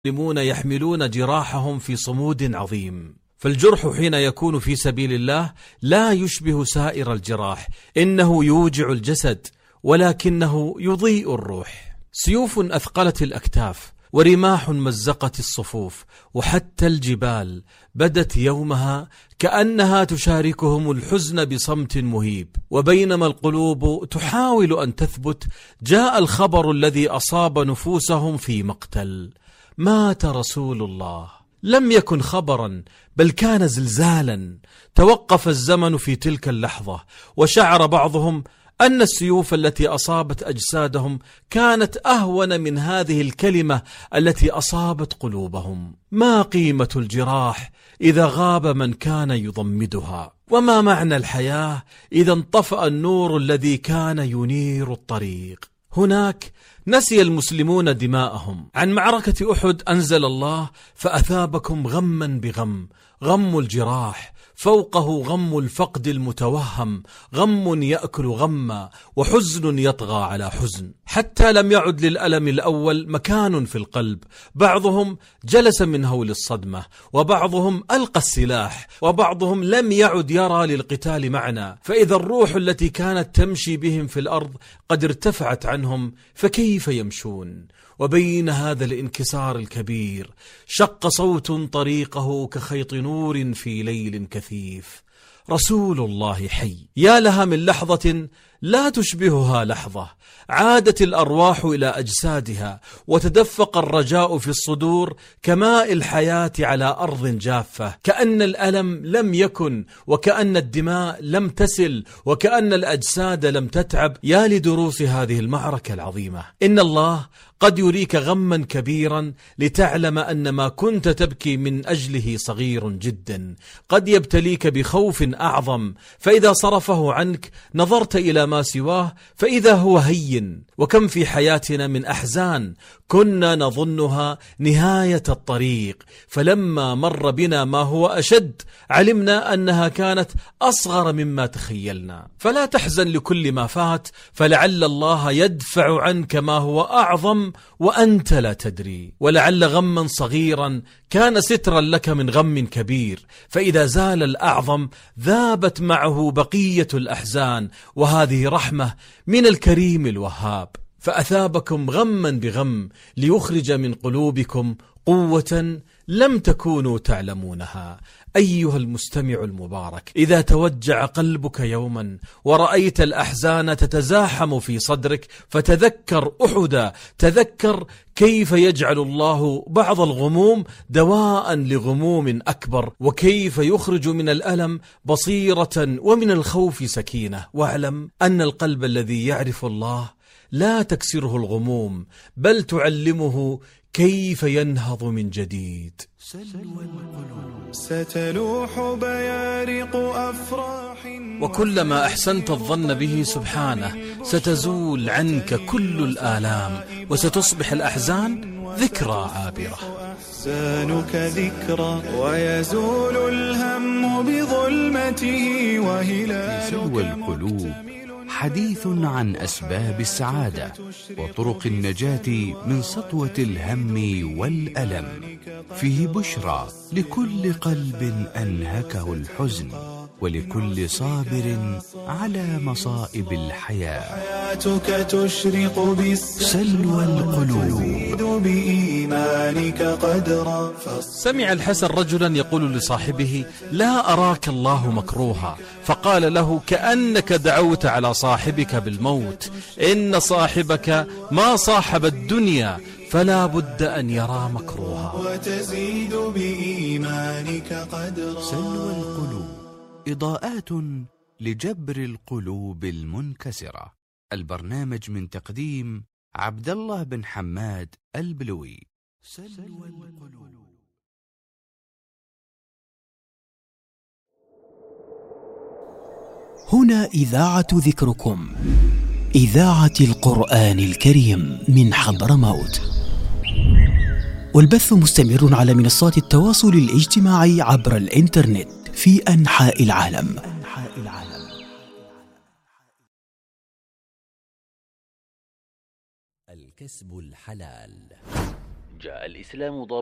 المسلمون يحملون جراحهم في صمود عظيم، فالجرح حين يكون في سبيل الله لا يشبه سائر الجراح، إنه يوجع الجسد ولكنه يضيء الروح. سيوف أثقلت الأكتاف، ورماح مزقت الصفوف، وحتى الجبال بدت يومها كأنها تشاركهم الحزن بصمت مهيب. وبينما القلوب تحاول أن تثبت، جاء الخبر الذي أصاب نفوسهم في مقتل: مات رسول الله. لم يكن خبرا، بل كان زلزالا. توقف الزمن في تلك اللحظة، وشعر بعضهم أن السيوف التي أصابت أجسادهم كانت أهون من هذه الكلمة التي أصابت قلوبهم. ما قيمة الجراح إذا غاب من كان يضمدها؟ وما معنى الحياة إذا انطفأ النور الذي كان ينير الطريق؟ هناك نسي المسلمون دماءهم. عن معركة أحد أنزل الله: فأثابكم غما بغم. غم الجراح، فوقه غم الفقد المتوهم، غم يأكل غما، وحزن يطغى على حزن، حتى لم يعد للألم الأول مكان في القلب. بعضهم جلس من هول الصدمة، وبعضهم ألقى السلاح، وبعضهم لم يعد يرى للقتال معنى. فإذا الروح التي كانت تمشي بهم في الأرض قد ارتفعت عنهم، فكيف يمشون؟ وبين هذا الانكسار الكبير شق صوت طريقه كخيط نور في ليل كثيف: رسول الله حي. يا لها من لحظة لا تشبهها لحظة. عادت الأرواح إلى أجسادها، وتدفق الرجاء في الصدور كماء الحياة على أرض جافة. كأن الألم لم يكن، وكأن الدماء لم تسل، وكأن الأجساد لم تتعب. يا لدروس هذه المعركة العظيمة! إن الله قد يريك غما كبيرا لتعلم أن ما كنت تبكي من أجله صغير جدا. قد يبتليك بخوف أعظم، فإذا صرفه عنك نظرت إلى ما سواه فإذا هو هين. وكم في حياتنا من أحزان كنا نظنها نهاية الطريق، فلما مر بنا ما هو أشد علمنا أنها كانت أصغر مما تخيلنا. فلا تحزن لكل ما فات، فلعل الله يدفع عنك ما هو أعظم وأنت لا تدري. ولعل غما صغيرا كان سترا لك من غم كبير، فإذا زال الأعظم ذابت معه بقية الأحزان، وهذه رحمة من الكريم الوهاب. فأثابكم غما بغم ليخرج من قلوبكم قوة لم تكونوا تعلمونها. أيها المستمع المبارك، إذا توجع قلبك يوما ورأيت الأحزان تتزاحم في صدرك فتذكر أحدا، تذكر كيف يجعل الله بعض الغموم دواء لغموم أكبر، وكيف يخرج من الألم بصيرة ومن الخوف سكينة. واعلم أن القلب الذي يعرف الله لا تكسره الغموم، بل تعلمه كيف ينهض من جديد. ستلوح بيارق أفراح، وكلما أحسنت الظن به سبحانه ستزول عنك كل الآلام، وستصبح الأحزان ذكرى عابرة. أحزانك ذكرى، ويزول الهم بظلمته، وهلالك القلوب حديث عن أسباب السعادة وطرق النجاة من سطوة الهم والألم. فيه بشرى لكل قلب أنهكه الحزن، ولكل صابر على مصائب الحياة. حياتك تشرق سلوى القلوب بإيمانك قدرا. سمع الحسن رجلا يقول لصاحبه: لا أراك الله مكروها. فقال له: كأنك دعوت على صاحبك بالموت. إن صاحبك ما صاحب الدنيا، فلا بد أن يرى مكروها. وتزيد بإيمانك قدرا. سلوى القلوب، إضاءات لجبر القلوب المنكسرة. البرنامج من تقديم عبد الله بن حماد البلوي. سلوى القلوب. هنا إذاعة ذكركم، إذاعة القرآن الكريم من حضرموت، والبث مستمر على منصات التواصل الاجتماعي عبر الإنترنت في أنحاء العالم. الكسب الحلال. جاء الإسلام